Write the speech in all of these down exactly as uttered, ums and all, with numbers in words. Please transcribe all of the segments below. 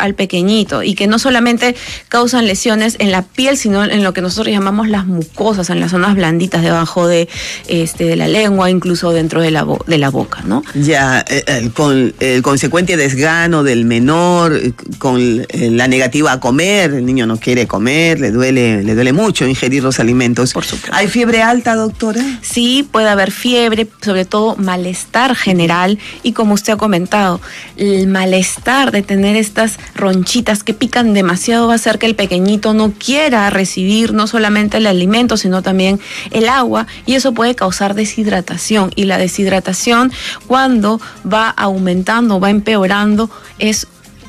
al pequeñito y que no solamente causan lesiones en la piel, sino en lo que nosotros llamamos las mucosas, en las zonas blanditas debajo de, este, de la lengua, incluso dentro de la, bo- de la boca, ¿no? Ya, el, con el consecuente desgano del menor, con la negativa a comer, el niño no quiere comer, le duele, le duele mucho ingerir los alimentos. Por supuesto. ¿Hay fiebre alta, doctora? Sí, puede haber fiebre, sobre todo malestar general y como usted ha comentado, el malestar de tener estas ronchitas que pican demasiado va a hacer que el pequeñito no quiera recibir no solamente el alimento, sino también el agua y eso puede causar deshidratación y la deshidratación cuando va aumentando, va empeorando, es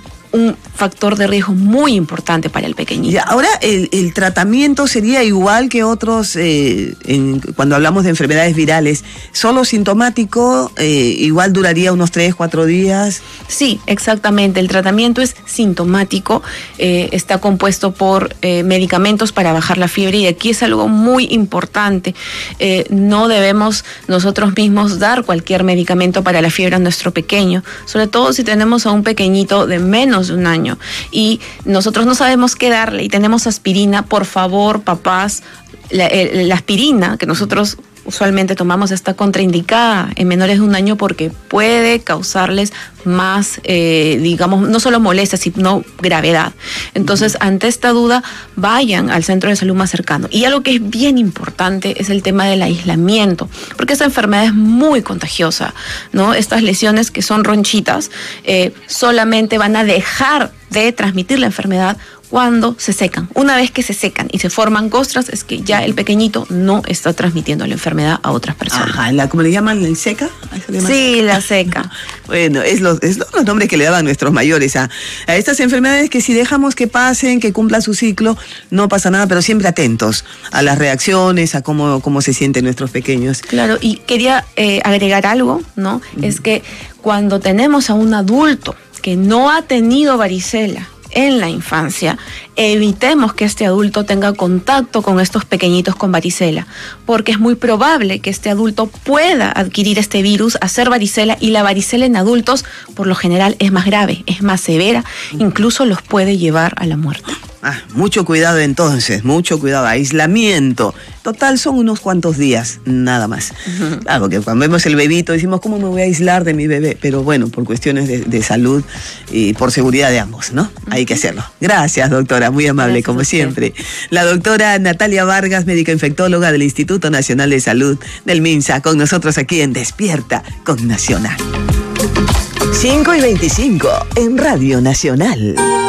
un factor de riesgo muy importante para el pequeñito. Y ahora, el, el tratamiento sería igual que otros, eh, en, cuando hablamos de enfermedades virales, solo sintomático, eh, igual duraría unos tres, cuatro días. Sí, exactamente. El tratamiento es sintomático, eh, está compuesto por eh, medicamentos para bajar la fiebre y aquí es algo muy importante. Eh, no debemos nosotros mismos dar cualquier medicamento para la fiebre a nuestro pequeño, sobre todo si tenemos a un pequeñito de menos de un año y nosotros no sabemos qué darle y tenemos aspirina. Por favor, papás, la, la aspirina que nosotros usualmente tomamos está contraindicada en menores de un año porque puede causarles más, eh, digamos, no solo molestias, sino gravedad. Entonces, ante esta duda, vayan al centro de salud más cercano. Y algo que es bien importante es el tema del aislamiento, porque esta enfermedad es muy contagiosa, ¿no? Estas lesiones que son ronchitas eh, solamente van a dejar de transmitir la enfermedad cuando se secan. Una vez que se secan y se forman costras, es que ya el pequeñito no está transmitiendo la enfermedad a otras personas. Ajá, ¿la, ¿cómo le llaman? ¿La seca? Sí, la seca. Bueno, es los, es los nombres que le daban nuestros mayores a, a estas enfermedades que si dejamos que pasen, que cumplan su ciclo, no pasa nada, pero siempre atentos a las reacciones, a cómo, cómo se sienten nuestros pequeños. Claro, y quería eh, agregar algo, ¿no? Uh-huh. Es que cuando tenemos a un adulto que no ha tenido varicela en la infancia, evitemos que este adulto tenga contacto con estos pequeñitos con varicela, porque es muy probable que este adulto pueda adquirir este virus, hacer varicela, y la varicela en adultos por lo general es más grave, es más severa, incluso los puede llevar a la muerte. Ah, mucho cuidado entonces, mucho cuidado, aislamiento. Total, son unos cuantos días, nada más. Uh-huh. Claro, porque cuando vemos el bebito decimos, ¿cómo me voy a aislar de mi bebé? Pero bueno, por cuestiones de, de salud y por seguridad de ambos, ¿no? Uh-huh. Hay que hacerlo. Gracias, doctora, muy amable, gracias, como siempre. La doctora Natalia Vargas, médica infectóloga del Instituto Nacional de Salud del MINSA, con nosotros aquí en Despierta con Nacional. cinco y veinticinco en Radio Nacional.